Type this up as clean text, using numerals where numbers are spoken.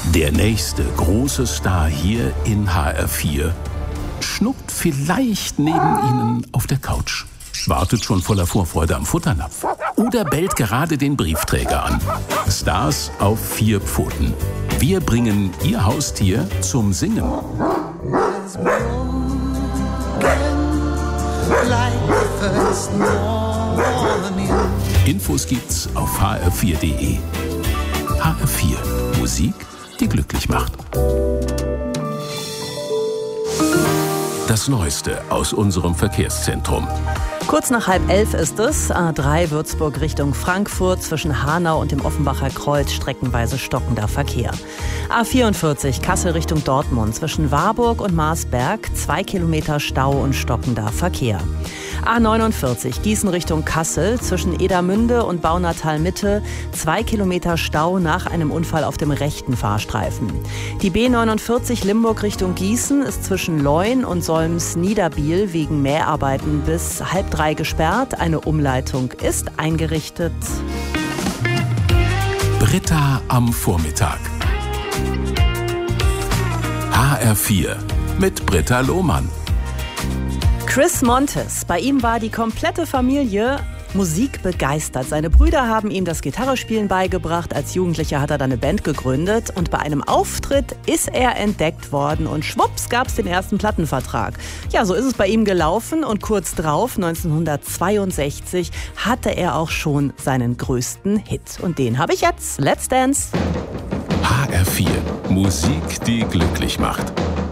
Der nächste große Star hier in HR4 schnuckt vielleicht neben Ihnen auf der Couch, wartet schon voller Vorfreude am Futternapf oder bellt gerade den Briefträger an. Stars auf 4 Pfoten. Wir bringen Ihr Haustier zum Singen. Infos gibt's auf hr4.de. HR4. Musik, die glücklich macht. Das Neueste aus unserem Verkehrszentrum. Kurz nach 10:30 ist es. A3 Würzburg Richtung Frankfurt, zwischen Hanau und dem Offenbacher Kreuz streckenweise stockender Verkehr. A44 Kassel Richtung Dortmund, zwischen Warburg und Marsberg 2 Kilometer Stau und stockender Verkehr. A49 Gießen Richtung Kassel, zwischen Edermünde und Baunatal Mitte 2 Kilometer Stau nach einem Unfall auf dem rechten Fahrstreifen. Die B49 Limburg Richtung Gießen ist zwischen Leun und Solms-Niederbiel wegen Mäharbeiten bis 2:30 gesperrt. Eine Umleitung ist eingerichtet. Britta am Vormittag. HR4 mit Britta Lohmann. Chris Montes, bei ihm war die komplette Familie musikbegeistert. Seine Brüder haben ihm das Gitarrespielen beigebracht. Als Jugendlicher hat er dann eine Band gegründet und bei einem Auftritt ist er entdeckt worden und schwupps gab es den ersten Plattenvertrag. Ja, so ist es bei ihm gelaufen und kurz drauf, 1962, hatte er auch schon seinen größten Hit. Und den habe ich jetzt. Let's Dance! HR4. Musik, die glücklich macht.